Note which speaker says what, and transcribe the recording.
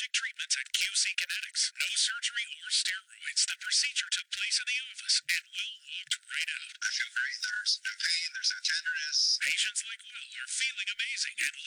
Speaker 1: allergic treatments at QC Kinetics. No surgery or steroids. The procedure took place in the office, and Will walked right out.
Speaker 2: I feel great. There's no pain. There's no tenderness.
Speaker 1: Patients like Will are feeling amazing and